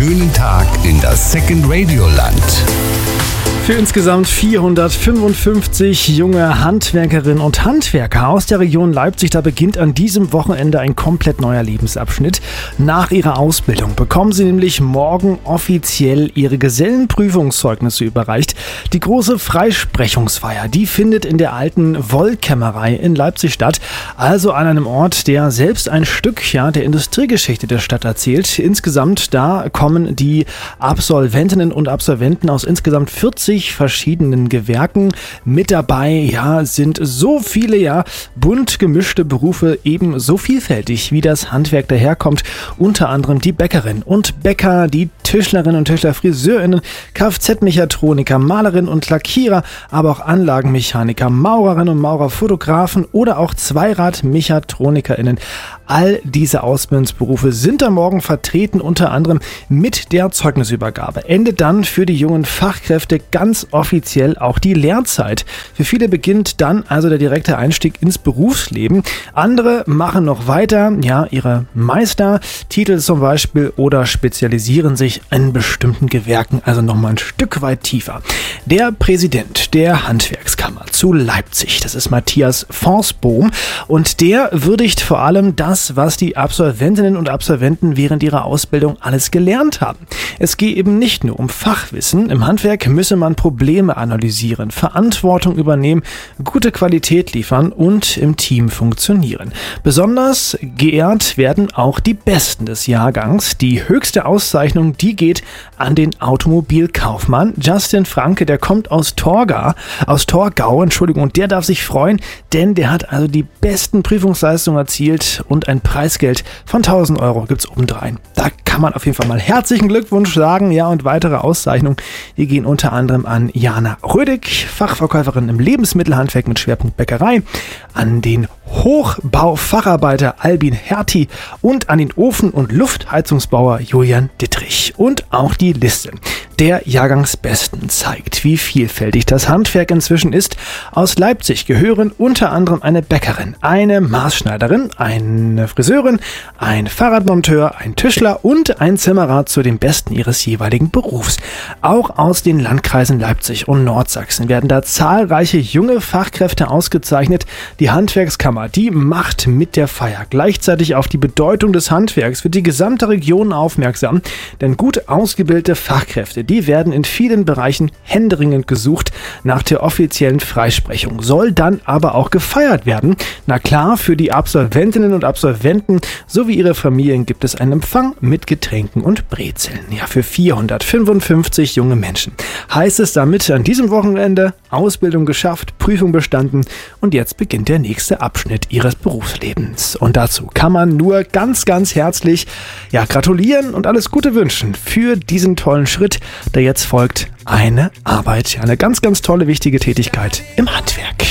schönen Tag in das Second Radio Land. Für insgesamt 455 junge Handwerkerinnen und Handwerker aus der Region Leipzig, da beginnt an diesem Wochenende ein komplett neuer Lebensabschnitt. Nach ihrer Ausbildung bekommen sie nämlich morgen offiziell ihre Gesellenprüfungszeugnisse überreicht. Die große Freisprechungsfeier, die findet in der alten Wollkämmerei in Leipzig statt, also an einem Ort, der selbst ein Stück der Industriegeschichte der Stadt erzählt. Insgesamt, da kommen die Absolventinnen und Absolventen aus insgesamt 40 verschiedenen Gewerken mit dabei. Sind so viele, bunt gemischte Berufe, eben so vielfältig, wie das Handwerk daherkommt. Unter anderem die Bäckerinnen und Bäcker, die Tischlerinnen und Tischler, Friseurinnen, Kfz-Mechatroniker, Malerinnen und Lackierer, aber auch Anlagenmechaniker, Maurerinnen und Maurer, Fotografen oder auch Zweirad-MechatronikerInnen. All diese Ausbildungsberufe sind am Morgen vertreten, unter anderem mit der Zeugnisübergabe. Endet dann für die jungen Fachkräfte ganz offiziell auch die Lehrzeit. Für viele beginnt dann also der direkte Einstieg ins Berufsleben. Andere machen noch weiter, ihre Meistertitel zum Beispiel, oder spezialisieren sich in bestimmten Gewerken, also nochmal ein Stück weit tiefer. Der Präsident der Handwerkskammer zu Leipzig, das ist Matthias Forsbohm, und der würdigt vor allem das, was die Absolventinnen und Absolventen während ihrer Ausbildung alles gelernt haben. Es geht eben nicht nur um Fachwissen. Im Handwerk müsse man Probleme analysieren, Verantwortung übernehmen, gute Qualität liefern und im Team funktionieren. Besonders geehrt werden auch die Besten des Jahrgangs. Die höchste Auszeichnung, die geht an den Automobilkaufmann Justin Franke, der kommt aus Torgau, und der darf sich freuen, denn der hat also die besten Prüfungsleistungen erzielt und ein Preisgeld von 1.000 Euro gibt's obendrein. Da kann man auf jeden Fall mal herzlichen Glückwunsch sagen, und weitere Auszeichnungen, die gehen unter anderem an Jana Rödig, Fachverkäuferin im Lebensmittelhandwerk mit Schwerpunkt Bäckerei, an den Hochbaufacharbeiter Albin Hertie und an den Ofen- und Luftheizungsbauer Julian Dittrich. Und auch die Liste der Jahrgangsbesten zeigt, wie vielfältig das Handwerk inzwischen ist. Aus Leipzig gehören unter anderem eine Bäckerin, eine Maßschneiderin, eine Friseurin, ein Fahrradmonteur, ein Tischler und ein Zimmerer zu den Besten ihres jeweiligen Berufs. Auch aus den Landkreisen Leipzig und Nordsachsen werden da zahlreiche junge Fachkräfte ausgezeichnet. Die Handwerkskammer, die macht mit der Feier gleichzeitig auf die Bedeutung des Handwerks für die gesamte Region aufmerksam, denn gut ausgebildete Fachkräfte, die werden in vielen Bereichen händeringend gesucht. Nach der offiziellen Freisprechung soll dann aber auch gefeiert werden. Na klar, für die Absolventinnen und Absolventen sowie ihre Familien gibt es einen Empfang mit Getränken und Brezeln. Für 455 junge Menschen heißt es damit an diesem Wochenende: Ausbildung geschafft, Prüfung bestanden und jetzt beginnt der nächste Abschnitt ihres Berufslebens. Und dazu kann man nur ganz, ganz herzlich gratulieren und alles Gute wünschen für diesen tollen Schritt, der jetzt folgt. Eine Arbeit, eine ganz, ganz tolle, wichtige Tätigkeit im Handwerk.